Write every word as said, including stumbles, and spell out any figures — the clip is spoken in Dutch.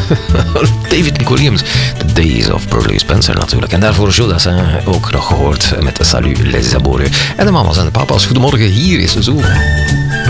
David Williams, The Days of Burley Spencer natuurlijk. En daarvoor Joe Dassin ook nog gehoord met Salut les amoureux. En de mama's en de papa's, goedemorgen, hier is Zo.